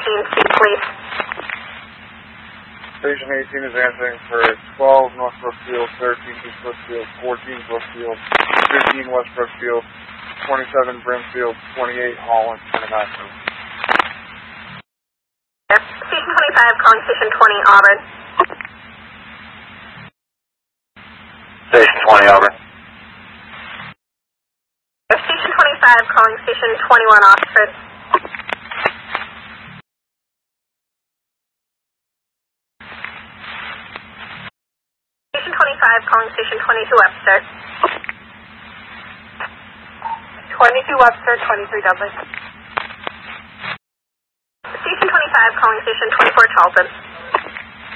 speak please. Station 18 is answering for 12 North Brookfield, 13 East Brookfield, 14 Brookfield, 15 West Brookfield, 27 Brimfield, 28 Holland, International. Station 25 calling Station 20 Auburn. Station 20 Auburn. Station 25 calling Station 21 Oxford. Station 25 calling Station 22 Webster. 22 Webster, 23 Dudley. Station 25 calling Station 24 Charlton.